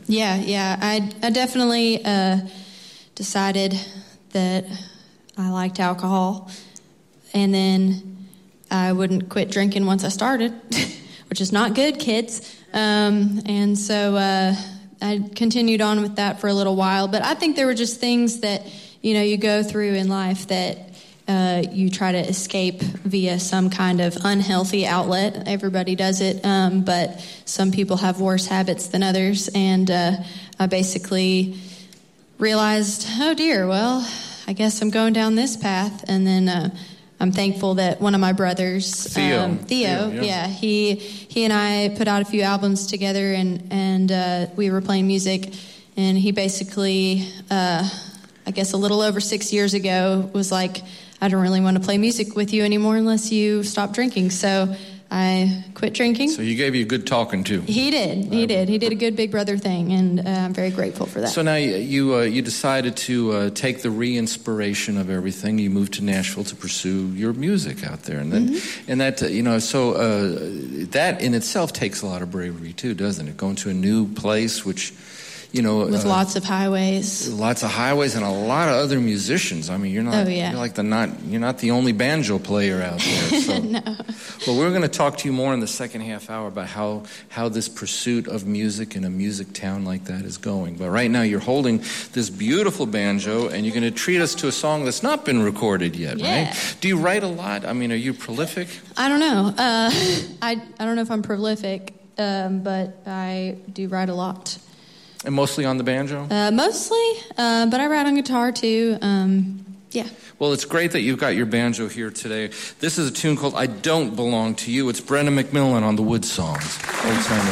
Yeah. I definitely decided that I liked alcohol, and then I wouldn't quit drinking once I started, which is not good, kids. And so I continued on with that for a little while. But I think there were just things that, you go through in life that you try to escape via some kind of unhealthy outlet. Everybody does it, but some people have worse habits than others. And I basically realized, oh dear, well, I guess I'm going down this path. And then I'm thankful that one of my brothers, Theo, he and I put out a few albums together, and we were playing music, and he basically, I guess a little over 6 years ago, was like, I don't really want to play music with you anymore unless you stop drinking. So I quit drinking. So he gave you a good talking to. He did. He did a good big brother thing, and I'm very grateful for that. So now you decided to take the re-inspiration of everything. You moved to Nashville to pursue your music out there, and then and that that in itself takes a lot of bravery too, doesn't it? Going to a new place, which. With lots of highways. Lots of highways and a lot of other musicians. I mean, you're not you're not the only banjo player out there. So. No. Well, we're going to talk to you more in the second half hour about how this pursuit of music in a music town like that is going. But right now you're holding this beautiful banjo, and you're going to treat us to a song that's not been recorded yet, right? Do you write a lot? I mean, are you prolific? I don't know. I don't know if I'm prolific, but I do write a lot. And mostly on the banjo? Mostly, but I write on guitar too. Yeah. Well, it's great that you've got your banjo here today. This is a tune called I Don't Belong to You. It's Brenda McMillan on the Wood Songs. Old time